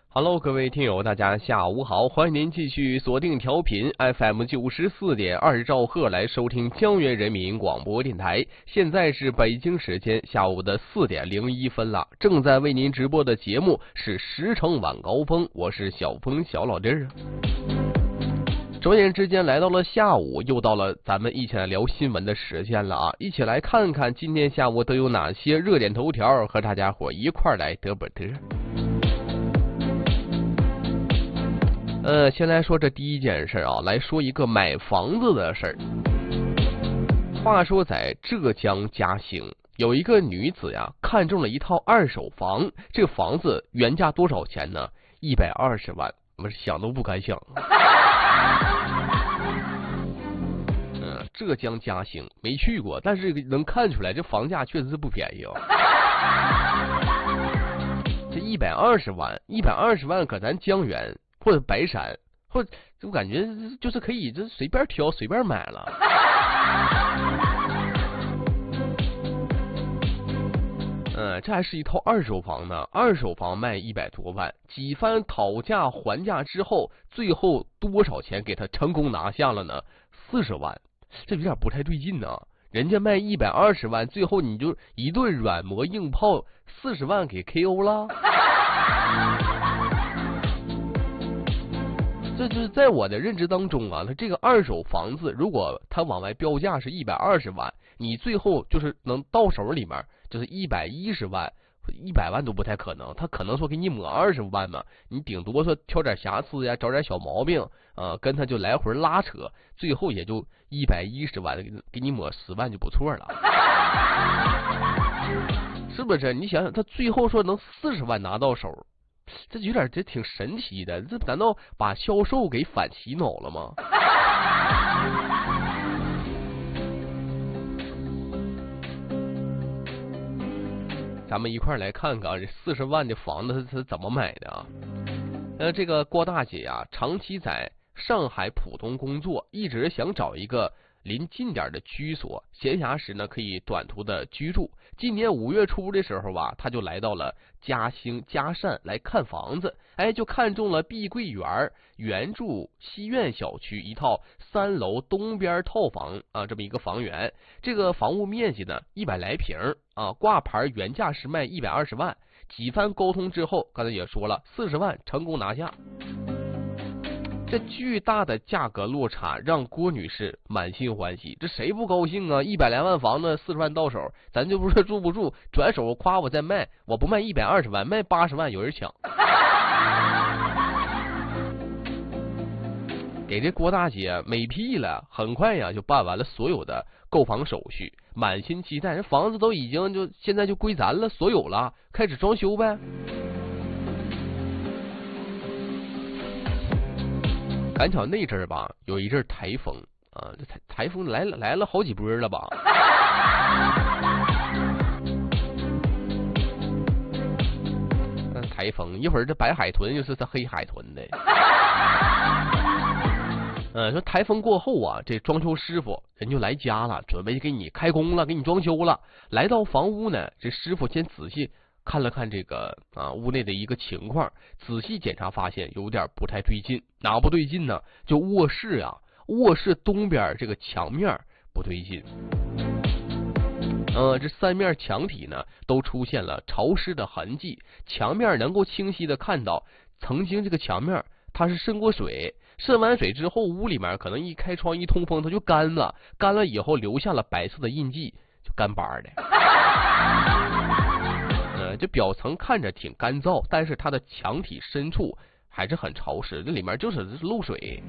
Hello，各位听友，大家下午好，欢迎您继续锁定调频 FM 94.2兆赫来收听江源人民广播电台。现在是北京时间下午的4点01分了，正在为您直播的节目是10城晚高峰，我是小峰小老弟儿。转眼之间来到了下午，又到了咱们一起来聊新闻的时间了啊！一起来看看今天下午都有哪些热点头条，和大家伙一块来嘚啵嘚。先来说这第一件事啊，来说一个买房子的事儿。话说在浙江嘉兴，有一个女子呀，看中了一套二手房，这个房子原价多少钱呢？120万，我想都不敢想。浙江嘉兴没去过，但是能看出来这房价确实是不便宜哦。这120万搁咱江源或者白山，或者我感觉就是可以，这随便挑随便买了。这还是一套二手房呢，二手房卖100多万，几番讨价还价之后，最后多少钱给他成功拿下了呢？40万，这有点不太对劲呢。人家卖120万，最后你就一顿软磨硬泡，40万给 KO 了。这就是在我的认知当中啊，他这个二手房子，如果他往外标价是120万，你最后就是能到手里面就是110万、100万都不太可能，他可能说给你抹20万嘛，你顶多说挑点瑕疵呀，找点小毛病，跟他就来回拉扯，最后也就110万，给你抹10万就不错了，是不是？你想想，他最后说能40万拿到手。这有点这挺神奇的，这难道把销售给反洗脑了吗？咱们一块来看看这40万的房子是怎么买的啊？这个郭大姐呀，长期在上海浦东工作，一直想找一个临近点的居所，闲暇时呢可以短途的居住。今年5月初的时候吧，他就来到了嘉兴嘉善来看房子，就看中了碧桂园原住西苑小区一套3楼东边套房啊，这么一个房源。这个房屋面积呢100来平啊，挂牌原价是卖120万，几番沟通之后，刚才也说了40万成功拿下。这巨大的价格落差让郭女士满心欢喜，这谁不高兴啊？100来万房子40万到手，咱就不说住不住，转手夸我再卖，我不卖120万，卖80万有人抢。给这郭大姐美屁了，很快呀就办完了所有的购房手续，满心期待，这房子都已经就现在就归咱了，所有了，开始装修呗。赶巧那阵儿吧，有一阵台风啊，这台风来了好几波了吧。台风一会儿这白海豚又是这黑海豚的。说台风过后啊，这装修师傅人就来家了，准备给你开工了，给你装修了。来到房屋呢，这师傅先仔细看了看这个屋内的一个情况，仔细检查发现有点不太对劲。哪不对劲呢？就卧室卧室东边这个墙面不对劲。这3面墙体呢都出现了潮湿的痕迹，墙面能够清晰的看到曾经这个墙面它是渗过水，渗完水之后屋里面可能一开窗一通风它就干了，干了以后留下了白色的印记，就干巴的。这表层看着挺干燥，但是它的墙体深处还是很潮湿，这里面就是漏水。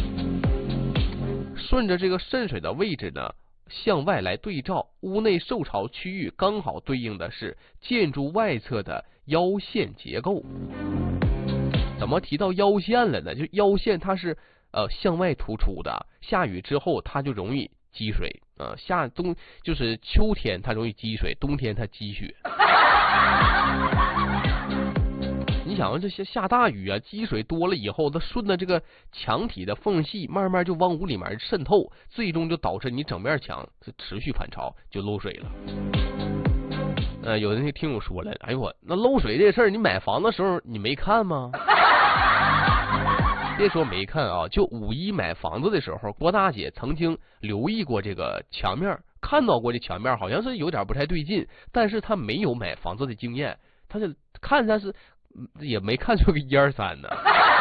顺着这个渗水的位置呢向外来对照，屋内受潮区域刚好对应的是建筑外侧的腰线结构。怎么提到腰线了呢？就腰线它是向外突出的，下雨之后它就容易积水就是秋天它容易积水，冬天它积雪。你想这些下大雨啊，积水多了以后，它顺着这个墙体的缝隙，慢慢就往屋里面渗透，最终就导致你整面墙是持续反潮，就漏水了。有的那听我说了，哎呦我那漏水这事儿，你买房的时候你没看吗？ 别说没看啊，就5·1买房子的时候，郭大姐曾经留意过这个墙面，看到过这墙面好像是有点不太对劲，但是她没有买房子的经验，她就看，但是也没看出个1、2、3呢。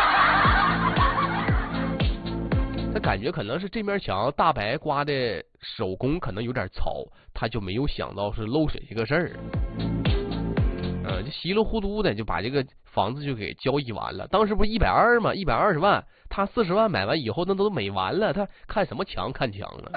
他感觉可能是这面墙大白刮的手工可能有点糙，他就没有想到是漏水这个事儿。就稀里糊涂的就把这个房子就给交易完了。当时不是120吗？120万，他40万买完以后那都美完了，他看什么墙看墙了。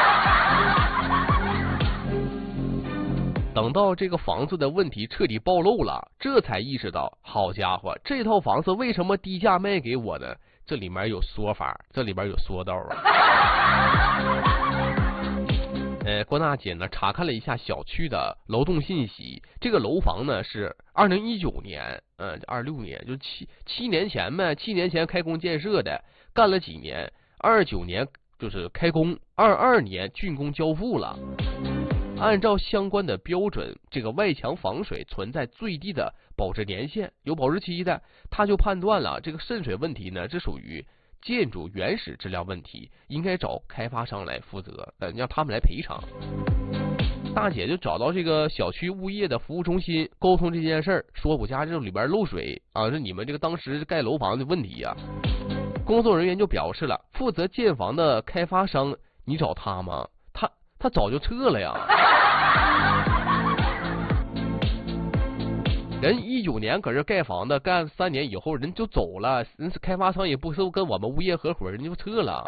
等到这个房子的问题彻底暴露了，这才意识到，好家伙，这套房子为什么低价卖给我呢？这里面有说法，这里边有说道啊。郭大姐呢查看了一下小区的楼栋信息，这个楼房呢是2019年，26年，就七年前呗，7年前开工建设的，干了几年，29年就是开工，22年竣工交付了。按照相关的标准，这个外墙防水存在最低的保质年限，有保质期的，他就判断了这个渗水问题呢，这属于建筑原始质量问题，应该找开发商来负责，让他们来赔偿。大姐就找到这个小区物业的服务中心沟通这件事儿，说我家这里边漏水啊，是你们这个当时盖楼房的问题呀。工作人员就表示了，负责建房的开发商，你找他吗？他早就撤了呀。人19年搁这盖房的，干3年以后人就走了，人开发商也不是跟我们物业合伙，人就撤了。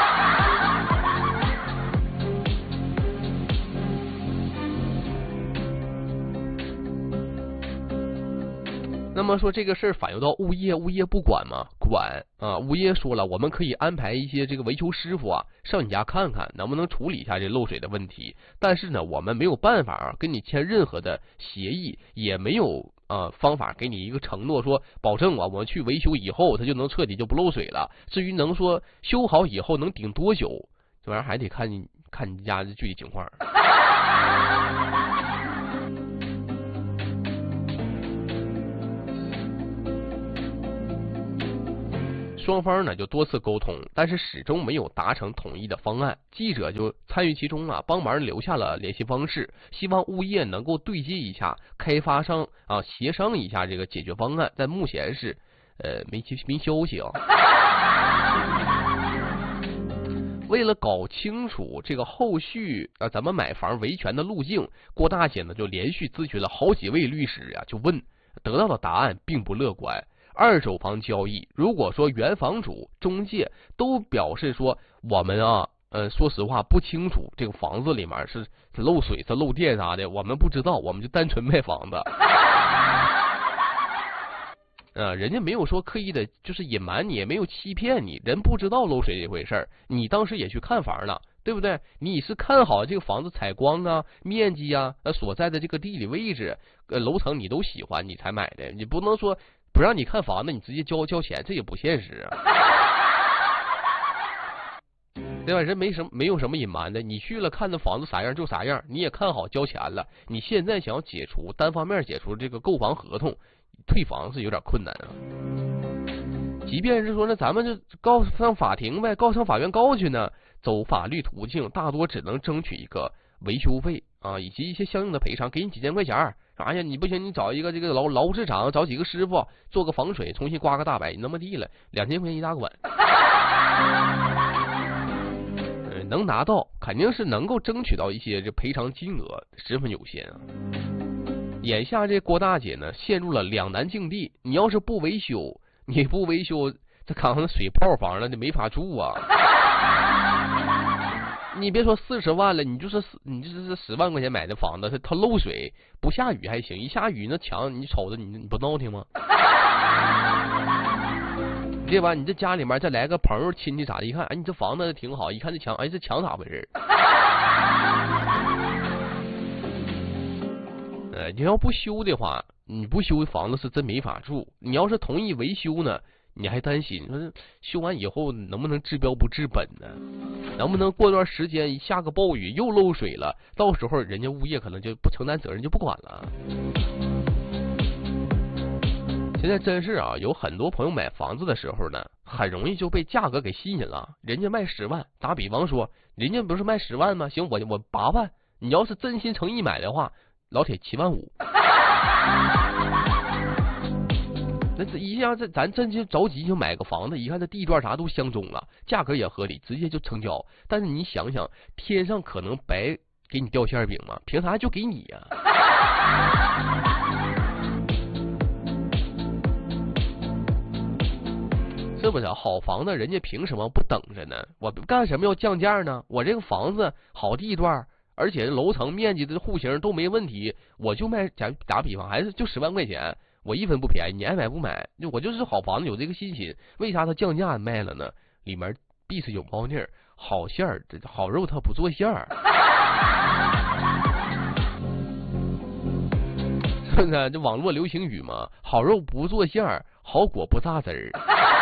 那么说这个事儿反映到物业，物业不管吗？管啊！物业说了，我们可以安排一些这个维修师傅啊，上你家看看能不能处理一下这漏水的问题。但是呢，我们没有办法啊，跟你签任何的协议，也没有方法给你一个承诺，说保证我们去维修以后，它就能彻底就不漏水了。至于能说修好以后能顶多久，这玩意儿还得看你家的具体情况。双方呢就多次沟通，但是始终没有达成统一的方案。记者就参与其中啊，帮忙留下了联系方式，希望物业能够对接一下开发商啊，协商一下这个解决方案。但目前是没消息啊。为了搞清楚这个后续咱们买房维权的路径，郭大姐呢就连续咨询了好几位律师啊，就问，得到的答案并不乐观。二手房交易，如果说原房主、中介都表示说我们说实话不清楚这个房子里面是漏水、是漏电啥的，我们不知道，我们就单纯卖房子。人家没有说刻意的，就是隐瞒你，也没有欺骗你，人不知道漏水这回事儿。你当时也去看房了，对不对？你是看好这个房子采光啊、面积啊、所在的这个地理位置、楼层你都喜欢，你才买的。你不能说不让你看房子，你直接交钱，这也不现实啊。对吧？人没有什么隐瞒的，你去了看那房子啥样就啥样，你也看好交钱了。你现在想要解除单方面解除这个购房合同，退房是有点困难啊。即便是说那咱们就告上法庭呗，上法院告去呢，走法律途径大多只能争取一个维修费啊，以及一些相应的赔偿，给你几千块钱。啥呀？你不行，你找一个这个劳务市场找几个师傅做个防水，重新刮个大白，你那么地了，2000块钱一大管。能拿到肯定是能够争取到一些这赔偿金额，十分有限啊。眼下这郭大姐呢陷入了两难境地，你要是不维修，这刚刚水泡房了，你没法住啊。你别说40万了，你就是10万块钱买的房子，它漏水，不下雨还行，一下雨那墙你瞅着你不闹挺吗？对吧？你这家里面再来个朋友亲戚啥的，一看，哎，你这房子挺好，一看这墙，哎，这墙咋回事？你要不修的话，你不修房子是真没法住。你要是同意维修呢，你还担心说修完以后能不能治标不治本呢？能不能过段时间一下个暴雨又漏水了，到时候人家物业可能就不承担责任就不管了。 现在真是啊，有很多朋友买房子的时候呢，很容易就被价格给吸引了。人家卖10万，打比方说，人家不是卖10万吗？行，我8万。你要是真心诚意买的话，老铁7万5。那这一下咱真就着急就买个房子，一看这地段啥都相中了，价格也合理，直接就成交。但是你想想，天上可能白给你掉馅饼吗？凭啥就给你呀？是不是好房子，人家凭什么不等着呢？我干什么要降价呢？我这个房子好地段，而且楼层面积的户型都没问题，我就卖，打比方还是就10万块钱，我一分不便宜，你爱买不买？我就是好房子，有这个信心。为啥它降价卖了呢？里面必是有猫腻儿，好馅儿，这好肉它不做馅儿。是不是？这网络流行语嘛，好肉不做馅儿，好果不榨汁儿。